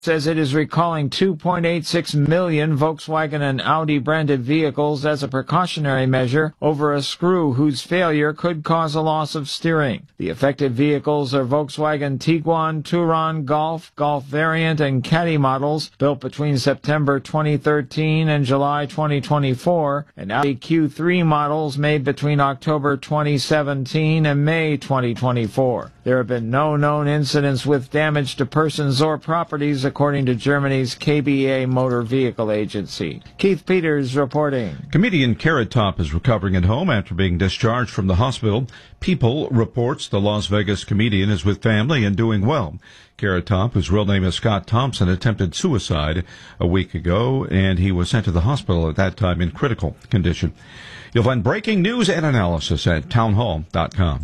says it is recalling 2.86 million Volkswagen and Audi branded vehicles as a precautionary measure over a screw whose failure could cause a loss of steering. The affected vehicles are Volkswagen Tiguan, Touran, Golf, Golf Variant, and Caddy models built between September 2013 and July 2024, and Audi Q3 models made between October 2017 and May 2024. There have been no known incidents with damage to persons or properties, according to Germany's KBA Motor Vehicle Agency. Keith Peters reporting. Comedian Carrot Top is recovering at home after being discharged from the hospital. People reports the Las Vegas comedian is with family and doing well. Carrot Top, whose real name is Scott Thompson, attempted suicide a week ago, and he was sent to the hospital at that time in critical condition. You'll find breaking news and analysis at townhall.com.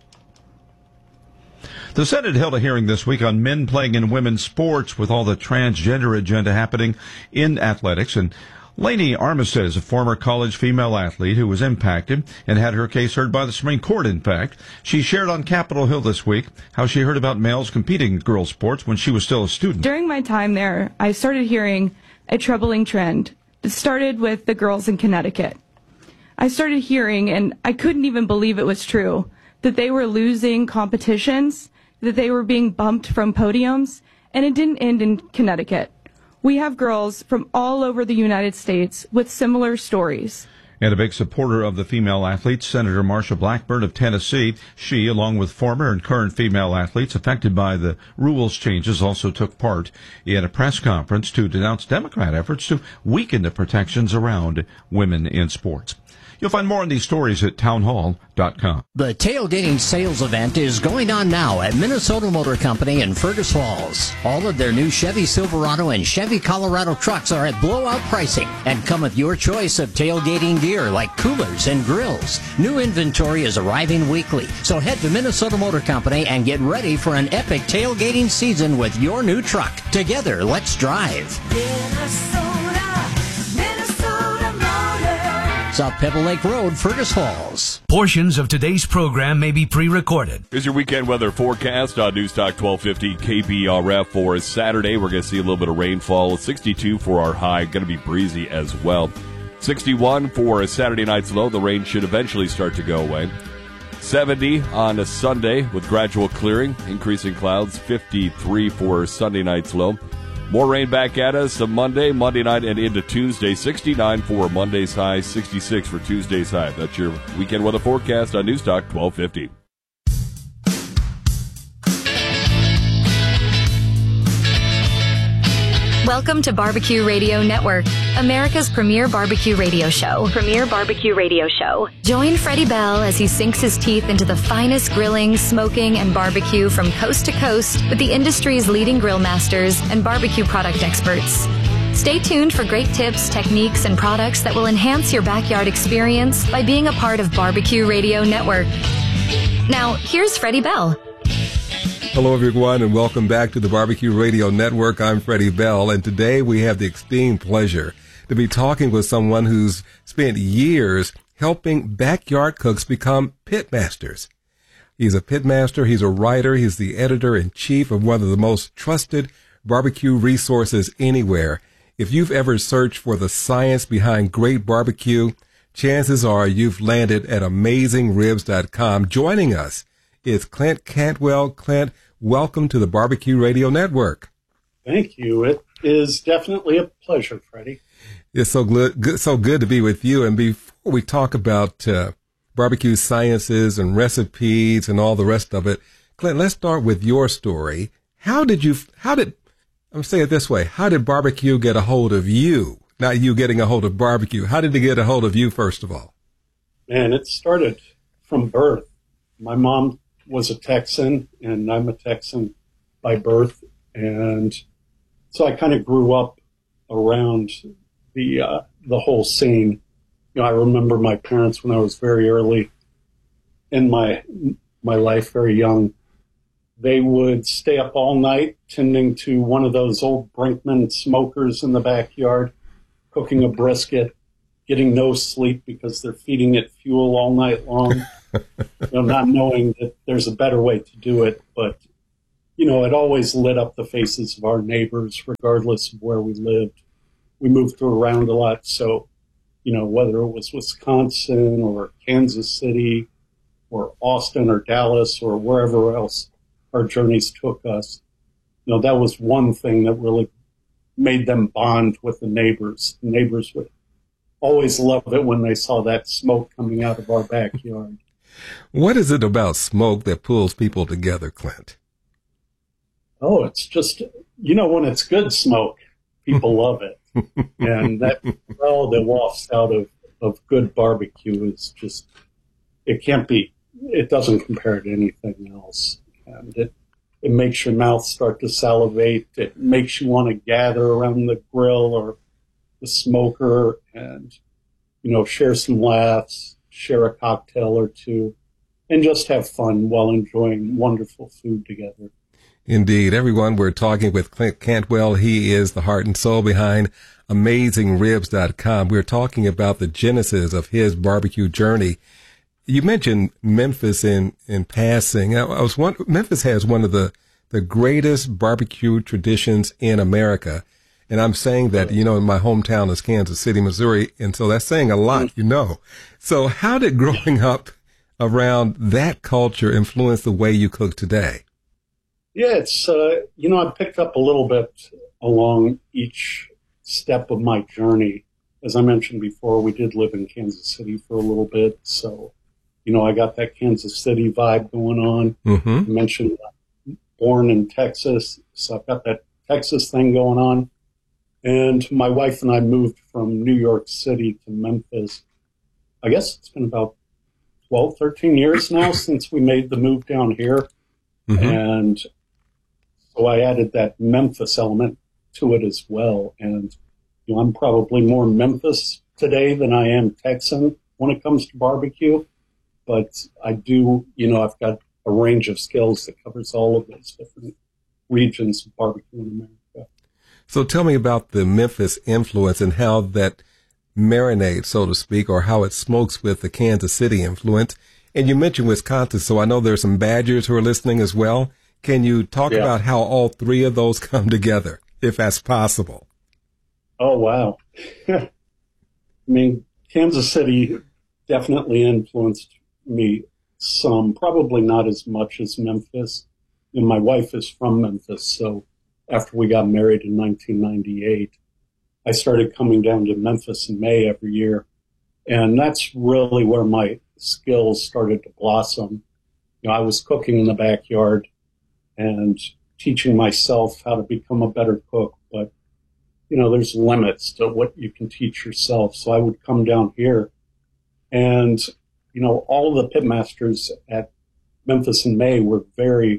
The Senate held a hearing this week on men playing in women's sports with all the transgender agenda happening in athletics. And Lainey Armistead is a former college female athlete who was impacted and had her case heard by the Supreme Court, in fact. She shared on Capitol Hill this week how she heard about males competing in girls' sports when she was still a student. During my time there, I started hearing a troubling trend that started with the girls in Connecticut. I started hearing, and I couldn't even believe it was true, that they were losing competitions, that they were being bumped from podiums, and it didn't end in Connecticut. We have girls from all over the United States with similar stories. And a big supporter of the female athletes, Senator Marsha Blackburn of Tennessee. She, along with former and current female athletes affected by the rules changes, also took part in a press conference to denounce Democrat efforts to weaken the protections around women in sports. You'll find more on these stories at townhall.com. The tailgating sales event is going on now at Minnesota Motor Company in Fergus Falls. All of their new Chevy Silverado and Chevy Colorado trucks are at blowout pricing and come with your choice of tailgating gear like coolers and grills. New inventory is arriving weekly, so head to Minnesota Motor Company and get ready for an epic tailgating season with your new truck. Together, let's drive. South Pebble Lake Road, Fergus Falls. Portions of today's program may be pre-recorded. Here's your weekend weather forecast on Newstalk 1250 KBRF for Saturday. We're going to see a little bit of rainfall. 62 for our high. Going to be breezy as well. 61 for a Saturday night's low. The rain should eventually start to go away. 70 on a Sunday with gradual clearing. Increasing clouds. 53 for Sunday night's low. More rain back at us on Monday night, and into Tuesday. 69 for Monday's high, 66 for Tuesday's high. That's your weekend weather forecast on Newstalk 1250. Welcome to Barbecue Radio Network, America's premier barbecue radio show. Join Freddie Bell as he sinks his teeth into the finest grilling, smoking, and barbecue from coast to coast with the industry's leading grill masters and barbecue product experts. Stay tuned for great tips, techniques, and products that will enhance your backyard experience by being a part of Barbecue Radio Network. Now, here's Freddie Bell. Hello, everyone, and welcome back to the Barbecue Radio Network. I'm Freddie Bell, and today we have the esteemed pleasure to be talking with someone who's spent years helping backyard cooks become pit masters. He's a pit master, he's a writer, he's the editor-in-chief of one of the most trusted barbecue resources anywhere. If you've ever searched for the science behind great barbecue, chances are you've landed at AmazingRibs.com. Joining us is Clint Cantwell. Clint, welcome to the Barbecue Radio Network. Thank you. It is definitely a pleasure, Freddie. It's so good to be with you. And before we talk about barbecue sciences and recipes and all the rest of it, Clint, let's start with your story. How did barbecue get a hold of you? Not you getting a hold of barbecue. How did it get a hold of you, first of all? Man, it started from birth. My mom was a Texan, and I'm a Texan by birth. And so I kind of grew up around the whole scene. You know, I remember my parents when I was very early in my life, very young. They would stay up all night tending to one of those old Brinkman smokers in the backyard, cooking a brisket, getting no sleep because they're feeding it fuel all night long. Not knowing that there's a better way to do it, but it always lit up the faces of our neighbors, regardless of where we lived. We moved around a lot, so, whether it was Wisconsin or Kansas City or Austin or Dallas or wherever else our journeys took us, that was one thing that really made them bond with the neighbors. The neighbors would always love it when they saw that smoke coming out of our backyard. What is it about smoke that pulls people together, Clint? Oh, it's just, when it's good smoke, people love it. And that smell that wafts out of good barbecue is just, it doesn't compare to anything else. And it makes your mouth start to salivate. It makes you want to gather around the grill or the smoker and, share some laughs, share a cocktail or two, and just have fun while enjoying wonderful food together. Indeed. Everyone, we're talking with Clint Cantwell. He is the heart and soul behind AmazingRibs.com. We're talking about the genesis of his barbecue journey. You mentioned Memphis in passing. Memphis has one of the greatest barbecue traditions in America. And I'm saying that, in my hometown is Kansas City, Missouri. And so that's saying a lot, So how did growing up around that culture influence the way you cook today? Yeah, it's, I picked up a little bit along each step of my journey. As I mentioned before, we did live in Kansas City for a little bit. So, I got that Kansas City vibe going on. Mm-hmm. I mentioned born in Texas, so I've got that Texas thing going on. And my wife and I moved from New York City to Memphis. I guess it's been about 12, 13 years now since we made the move down here. Mm-hmm. And so I added that Memphis element to it as well. And, I'm probably more Memphis today than I am Texan when it comes to barbecue. But I do, I've got a range of skills that covers all of those different regions of barbecue in America. So tell me about the Memphis influence and how that marinates, so to speak, or how it smokes with the Kansas City influence. And you mentioned Wisconsin, so I know there's some Badgers who are listening as well. Can you talk about how all three of those come together, if that's possible? Oh, wow. I mean, Kansas City definitely influenced me some, probably not as much as Memphis. And my wife is from Memphis, so after we got married in 1998, I started coming down to Memphis in May every year. And that's really where my skills started to blossom. I was cooking in the backyard and teaching myself how to become a better cook. But, there's limits to what you can teach yourself. So I would come down here and, all of the pitmasters at Memphis in May were very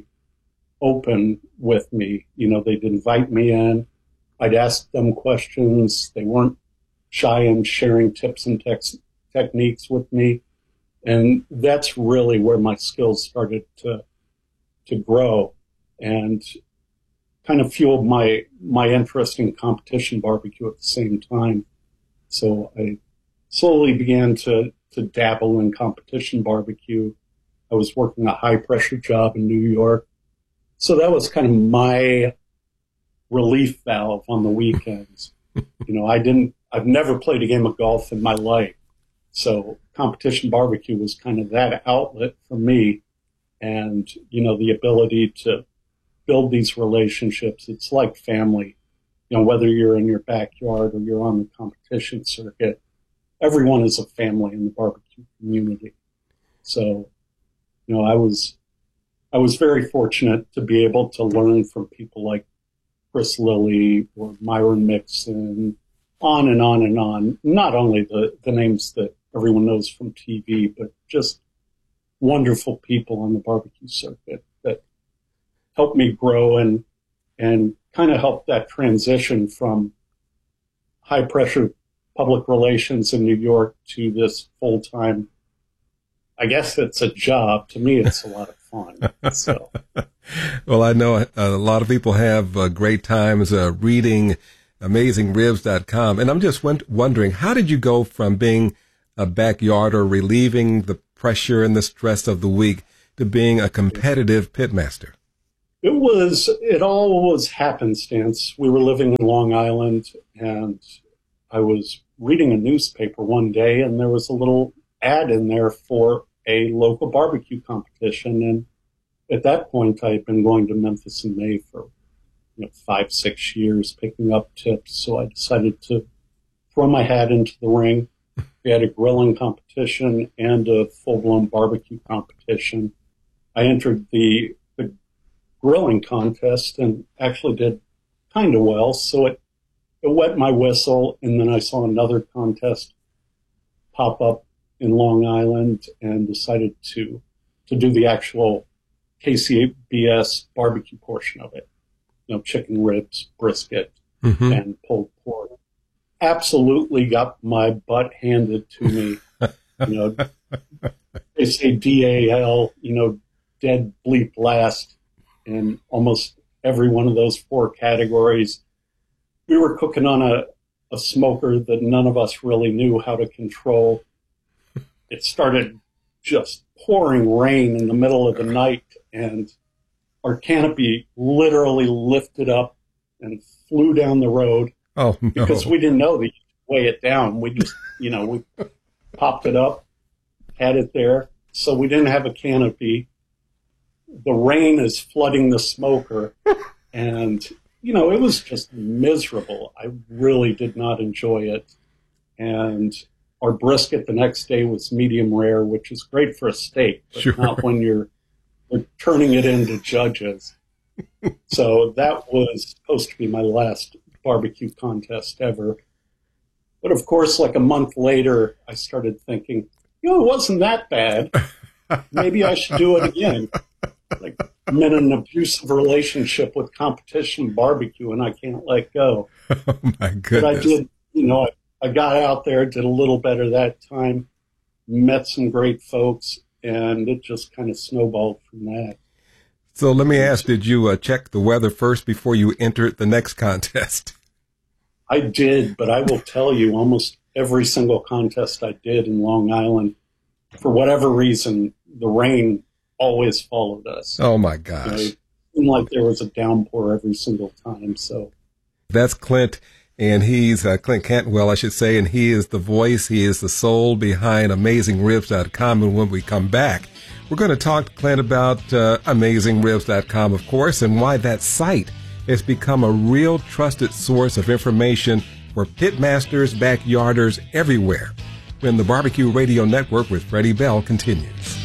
open with me. They'd invite me in. I'd ask them questions. They weren't shy in sharing tips and techniques with me. And that's really where my skills started to grow and kind of fueled my interest in competition barbecue at the same time. So I slowly began to dabble in competition barbecue. I was working a high pressure job in New York. So that was kind of my relief valve on the weekends. I've never played a game of golf in my life. So competition barbecue was kind of that outlet for me. And, the ability to build these relationships. It's like family, whether you're in your backyard or you're on the competition circuit, everyone is a family in the barbecue community. So, I was very fortunate to be able to learn from people like Chris Lilly or Myron Mixon, on and on and on. Not only the names that everyone knows from TV, but just wonderful people on the barbecue circuit that helped me grow and kind of helped that transition from high pressure public relations in New York to this full-time. I guess it's a job. To me, it's a lot of fun. So, well, I know a lot of people have great times reading AmazingRibs.com. And I'm just wondering, how did you go from being a backyarder, relieving the pressure and the stress of the week, to being a competitive pitmaster? It all was happenstance. We were living in Long Island, and I was reading a newspaper one day, and there was a little ad in there for a local barbecue competition. And at that point, I had been going to Memphis in May for 5-6 years, picking up tips. So I decided to throw my hat into the ring. We had a grilling competition and a full-blown barbecue competition. I entered the grilling contest and actually did kind of well. So it wet my whistle. And then I saw another contest pop up in Long Island and decided to do the actual KCBS barbecue portion of it. Chicken ribs, brisket, and pulled pork. Absolutely got my butt handed to me. They say DAL, dead bleep last in almost every one of those 4 categories. We were cooking on a smoker that none of us really knew how to control. It started just pouring rain in the middle of the night, and our canopy literally lifted up and flew down the road. Oh, no. Because we didn't know that you could weigh it down. We just, we popped it up, had it there. So we didn't have a canopy. The rain is flooding the smoker. And, it was just miserable. I really did not enjoy it. And our brisket the next day was medium rare, which is great for a steak, but not when you're turning it into judges. So that was supposed to be my last barbecue contest ever. But of course, like a month later, I started thinking, it wasn't that bad. Maybe I should do it again. Like, I'm in an abusive relationship with competition barbecue, and I can't let go. Oh, my goodness. But I did, I got out there, did a little better that time, met some great folks, and it just kind of snowballed from that. So let me ask, did you check the weather first before you entered the next contest? I did, but I will tell you, almost every single contest I did in Long Island, for whatever reason, the rain always followed us. Oh, my gosh. It seemed like there was a downpour every single time. So that's Clint, and he's Clint Cantwell, I should say, and he is the voice, he is the soul behind AmazingRibs.com. And when we come back, we're going to talk to Clint about AmazingRibs.com, of course, and why that site has become a real trusted source of information for pitmasters, backyarders everywhere. When the Barbecue Radio Network with Freddie Bell continues.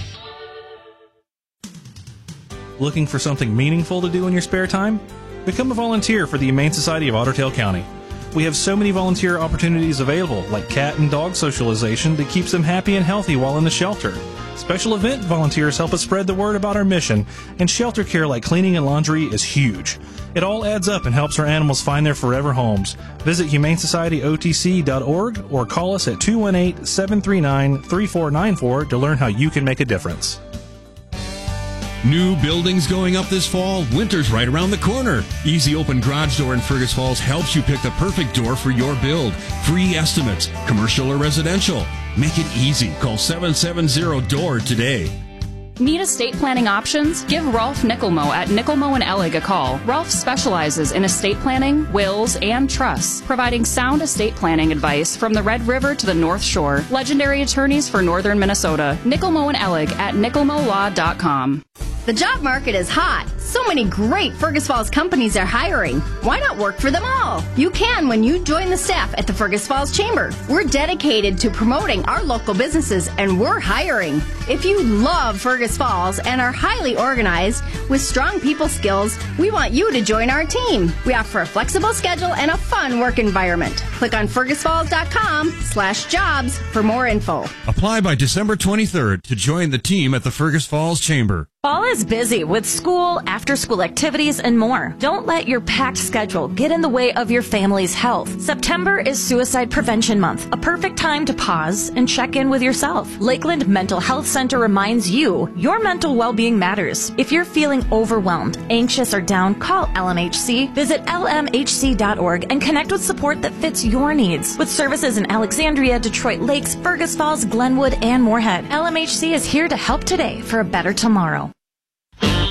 Looking for something meaningful to do in your spare time? Become a volunteer for the Humane Society of Otter Tail County. We have so many volunteer opportunities available, like cat and dog socialization that keeps them happy and healthy while in the shelter. Special event volunteers help us spread the word about our mission, and shelter care like cleaning and laundry is huge. It all adds up and helps our animals find their forever homes. Visit humanesocietyotc.org or call us at 218-739-3494 to learn how you can make a difference. New buildings going up this fall? Winter's right around the corner. Easy Open Garage Door in Fergus Falls helps you pick the perfect door for your build. Free estimates, commercial or residential. Make it easy. Call 770-DOOR today. Need estate planning options? Give Rolf Nickelmo at Nickelmo & Ellig a call. Rolf specializes in estate planning, wills, and trusts, providing sound estate planning advice from the Red River to the North Shore. Legendary attorneys for northern Minnesota. Nickelmo & Ellig at nickelmolaw.com. The job market is hot. So many great Fergus Falls companies are hiring. Why not work for them all? You can when you join the staff at the Fergus Falls Chamber. We're dedicated to promoting our local businesses, and we're hiring. If you love Fergus Falls and are highly organized with strong people skills, we want you to join our team. We offer a flexible schedule and a fun work environment. Click on fergusfalls.com/jobs for more info. Apply by December 23rd to join the team at the Fergus Falls Chamber. Fall is busy with school, after-school activities, and more. Don't let your packed schedule get in the way of your family's health. September is Suicide Prevention Month, a perfect time to pause and check in with yourself. Lakeland Mental Health Center reminds you your mental well-being matters. If you're feeling overwhelmed, anxious, or down, call LMHC. Visit lmhc.org and connect with support that fits your needs. With services in Alexandria, Detroit Lakes, Fergus Falls, Glenwood, and Moorhead, LMHC is here to help today for a better tomorrow.